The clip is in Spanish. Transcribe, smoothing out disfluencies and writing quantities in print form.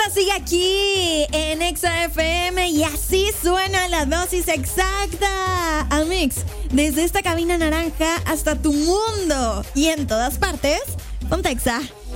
sigue aquí en Exa FM y así suena la dosis exacta. Amix, desde esta cabina naranja hasta tu mundo y en todas partes, ponte Exa.